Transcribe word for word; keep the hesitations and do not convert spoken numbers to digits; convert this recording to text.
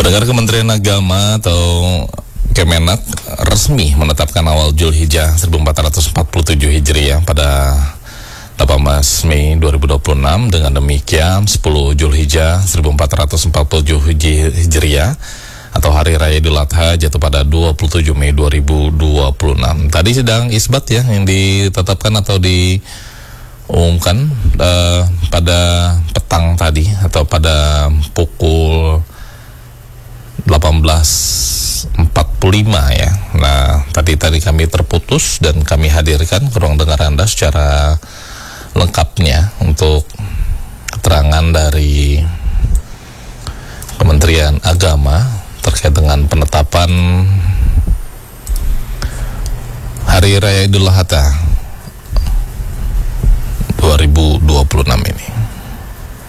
Pendengar, Kementerian Agama atau Kemenak resmi menetapkan awal Zulhijjah seribu empat ratus empat puluh tujuh Hijriah pada delapan belas Mei dua ribu dua puluh enam. Dengan demikian sepuluh Zulhijjah seribu empat ratus empat puluh tujuh Hijriah atau Hari Raya Idul Adha jatuh pada dua puluh tujuh Mei dua ribu dua puluh enam. Tadi sidang isbat ya yang ditetapkan atau diumumkan uh, pada petang tadi atau pada pukul delapan belas empat puluh lima ya. Nah, tadi tadi kami terputus dan kami hadirkan ke ruang dengar Anda secara lengkapnya untuk keterangan dari Kementerian Agama terkait dengan penetapan Hari Raya Idul Adha dua ribu dua puluh enam ini.